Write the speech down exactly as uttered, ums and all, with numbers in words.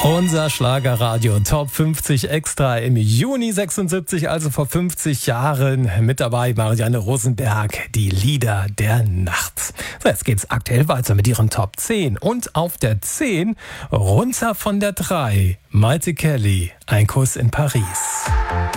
Unser Schlagerradio Top fünfzig Extra im Juni sechsundsiebzig, also vor fünfzig Jahren. Mit dabei Marianne Rosenberg, die Lieder der Nacht. So, jetzt geht's aktuell weiter mit ihren Top zehn. Und auf der zehn, runter von der drei, Maite Kelly, Ein Kuss in Paris.